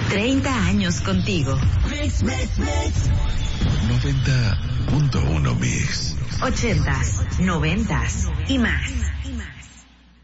30 años contigo. Mix, mix, mix. 90.1 Mix. 80s, 90s y más.